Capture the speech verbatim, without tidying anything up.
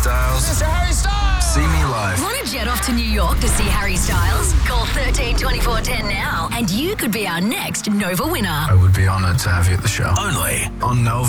Styles. Mister Harry Styles! See me live. Want to jet off to New York to see Harry Styles? Call thirteen twenty-four ten now and you could be our next Nova winner. I would be honoured to have you at the show. Only On Nova.